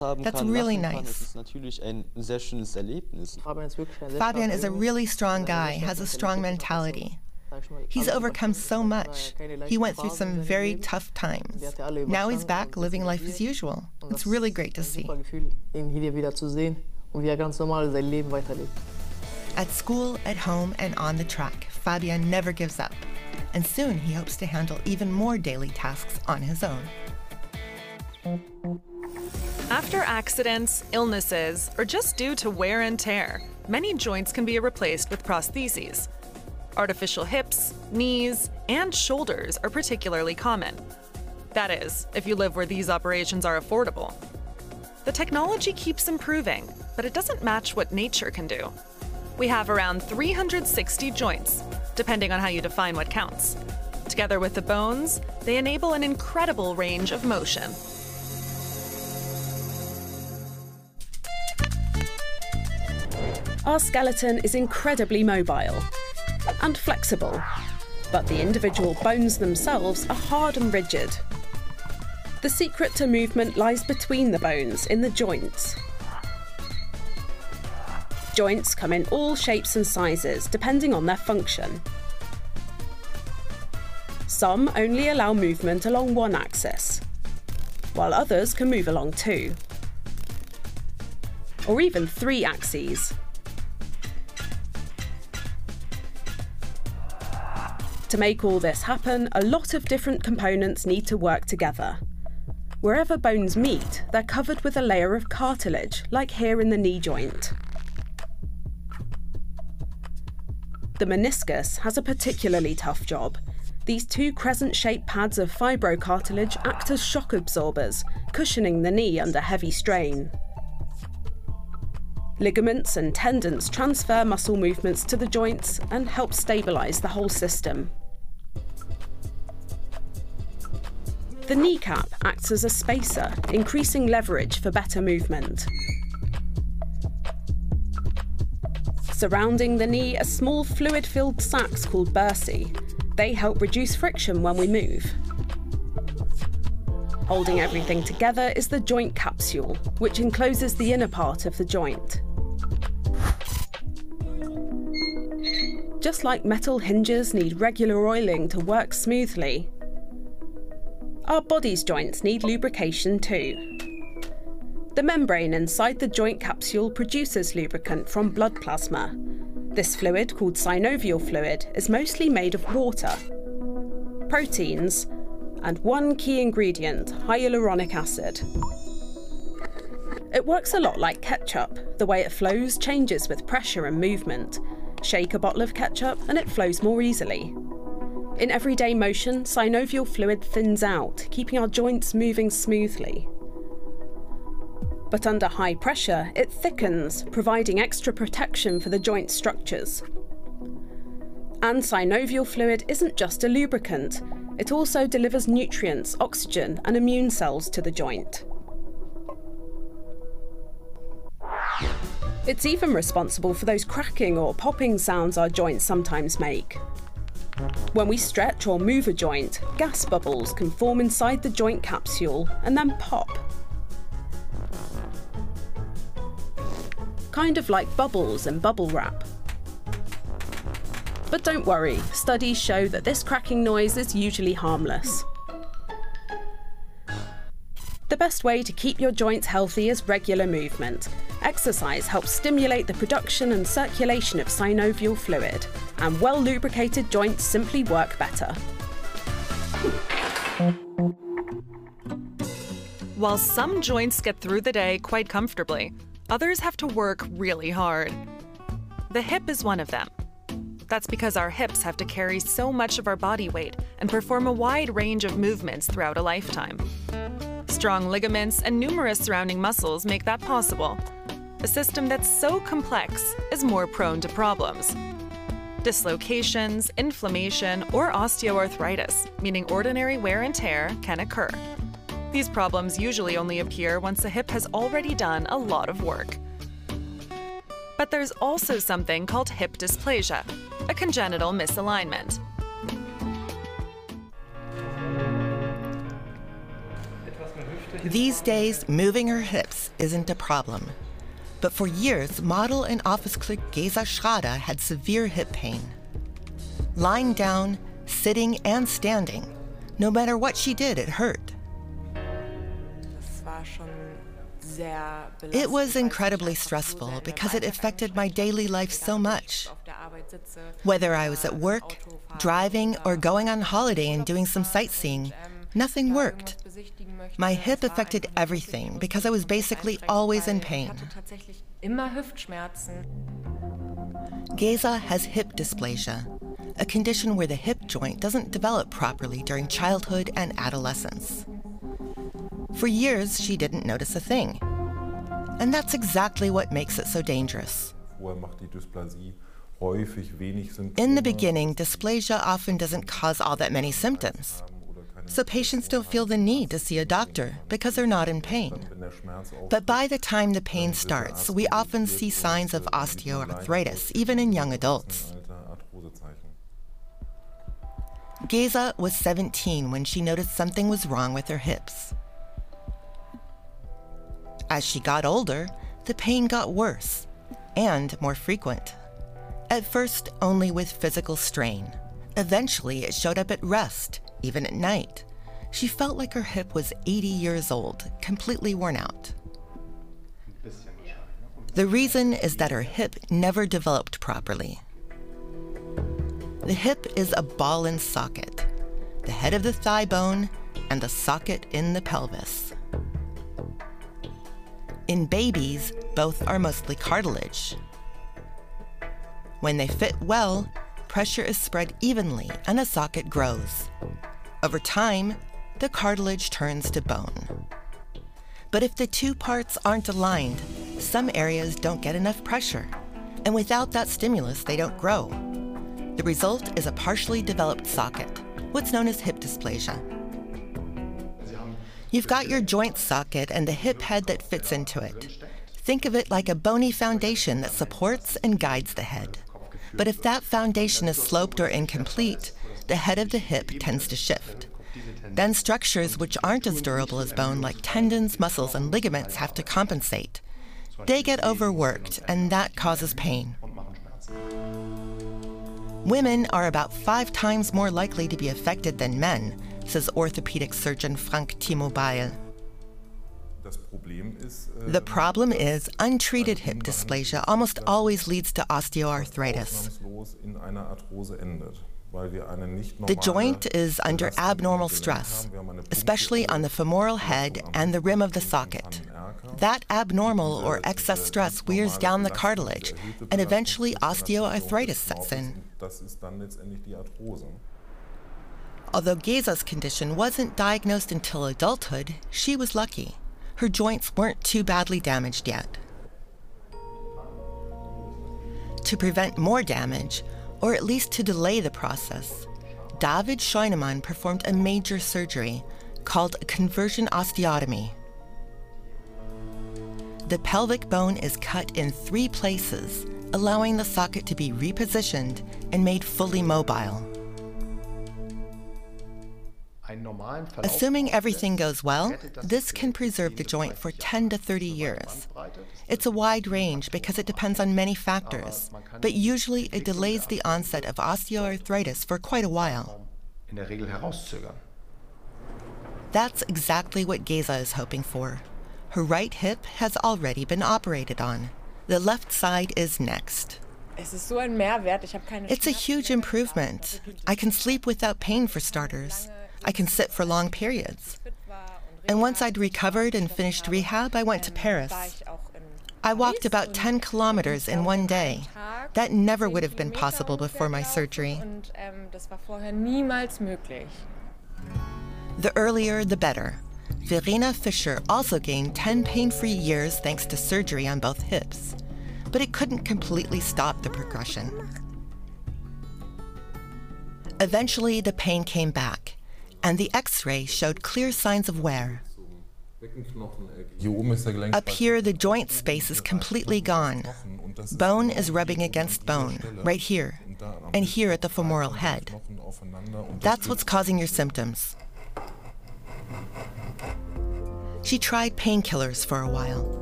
That's really nice. Fabian is a really strong guy, has a strong mentality. He's overcome so much. He went through some very tough times. Now he's back living life as usual. It's really great to see. At school, at home, and on the track, Fabian never gives up. And soon he hopes to handle even more daily tasks on his own. After accidents, illnesses, or just due to wear and tear, many joints can be replaced with prostheses. Artificial hips, knees, and shoulders are particularly common. That is, if you live where these operations are affordable. The technology keeps improving, but it doesn't match what nature can do. We have around 360 joints, depending on how you define what counts. Together with the bones, they enable an incredible range of motion. Our skeleton is incredibly mobile and flexible, but the individual bones themselves are hard and rigid. The secret to movement lies between the bones, in the joints. Joints come in all shapes and sizes, depending on their function. Some only allow movement along one axis, while others can move along two, or even 3 axes. To make all this happen, a lot of different components need to work together. Wherever bones meet, they're covered with a layer of cartilage, like here in the knee joint. The meniscus has a particularly tough job. These 2 crescent-shaped pads of fibrocartilage act as shock absorbers, cushioning the knee under heavy strain. Ligaments and tendons transfer muscle movements to the joints and help stabilize the whole system. The kneecap acts as a spacer, increasing leverage for better movement. Surrounding the knee are small fluid-filled sacs called bursae. They help reduce friction when we move. Holding everything together is the joint capsule, which encloses the inner part of the joint. Just like metal hinges need regular oiling to work smoothly, our body's joints need lubrication too. The membrane inside the joint capsule produces lubricant from blood plasma. This fluid, called synovial fluid, is mostly made of water, proteins, and one key ingredient, hyaluronic acid. It works a lot like ketchup. The way it flows changes with pressure and movement. Shake a bottle of ketchup and it flows more easily. In everyday motion, synovial fluid thins out, keeping our joints moving smoothly. But under high pressure, it thickens, providing extra protection for the joint structures. And synovial fluid isn't just a lubricant, it also delivers nutrients, oxygen, and immune cells to the joint. It's even responsible for those cracking or popping sounds our joints sometimes make. When we stretch or move a joint, gas bubbles can form inside the joint capsule and then pop. Kind of like bubbles in bubble wrap. But don't worry, studies show that this cracking noise is usually harmless. The best way to keep your joints healthy is regular movement. Exercise helps stimulate the production and circulation of synovial fluid, and well-lubricated joints simply work better. While some joints get through the day quite comfortably, others have to work really hard. The hip is one of them. That's because our hips have to carry so much of our body weight and perform a wide range of movements throughout a lifetime. Strong ligaments and numerous surrounding muscles make that possible. A system that's so complex is more prone to problems. Dislocations, inflammation, or osteoarthritis, meaning ordinary wear and tear, can occur. These problems usually only appear once the hip has already done a lot of work. But there's also something called hip dysplasia, a congenital misalignment. These days, moving her hips isn't a problem. But for years, model and office clerk Gesa Schrader had severe hip pain. Lying down, sitting, and standing, no matter what she did, it hurt. It was incredibly stressful because it affected my daily life so much. Whether I was at work, driving, or going on holiday and doing some sightseeing, nothing worked. My hip affected everything because I was basically always in pain. Gesa has hip dysplasia, a condition where the hip joint doesn't develop properly during childhood and adolescence. For years, she didn't notice a thing. And that's exactly what makes it so dangerous. In the beginning, dysplasia often doesn't cause all that many symptoms. So patients don't feel the need to see a doctor because they're not in pain. But by the time the pain starts, we often see signs of osteoarthritis, even in young adults. Gesa was 17 when she noticed something was wrong with her hips. As she got older, the pain got worse and more frequent. At first, only with physical strain. Eventually, it showed up at rest, even at night. She felt like her hip was 80 years old, completely worn out. The reason is that her hip never developed properly. The hip is a ball and socket, the head of the thigh bone and the socket in the pelvis. In babies, both are mostly cartilage. When they fit well, pressure is spread evenly and a socket grows. Over time, the cartilage turns to bone. But if the two parts aren't aligned, some areas don't get enough pressure, and without that stimulus, they don't grow. The result is a partially developed socket, what's known as hip dysplasia. You've got your joint socket and the hip head that fits into it. Think of it like a bony foundation that supports and guides the head. But if that foundation is sloped or incomplete, the head of the hip tends to shift. Then structures which aren't as durable as bone, like tendons, muscles, and ligaments, have to compensate. They get overworked, and that causes pain. Women are about 5 times more likely to be affected than men, says orthopedic surgeon Frank Timo Beil. The problem is untreated hip dysplasia almost always leads to osteoarthritis. The joint is under abnormal stress, especially on the femoral head and the rim of the socket. That abnormal or excess stress wears down the cartilage, and eventually osteoarthritis sets in. Although Gesa's condition wasn't diagnosed until adulthood, she was lucky. Her joints weren't too badly damaged yet. To prevent more damage, or at least to delay the process, David Scheunemann performed a major surgery called a conversion osteotomy. The pelvic bone is cut in 3 places, allowing the socket to be repositioned and made fully mobile. Assuming everything goes well, this can preserve the joint for 10 to 30 years. It's a wide range because it depends on many factors, but usually it delays the onset of osteoarthritis for quite a while. That's exactly what Gesa is hoping for. Her right hip has already been operated on. The left side is next. It's a huge improvement. I can sleep without pain for starters. I can sit for long periods. And once I'd recovered and finished rehab, I went to Paris. I walked about 10 kilometers in one day. That never would have been possible before my surgery. The earlier, the better. Verena Fischer also gained 10 pain-free years thanks to surgery on both hips. But it couldn't completely stop the progression. Eventually, the pain came back, and the X-ray showed clear signs of wear. Up here, the joint space is completely gone. Bone is rubbing against bone, right here, and here at the femoral head. That's what's causing your symptoms. She tried painkillers for a while,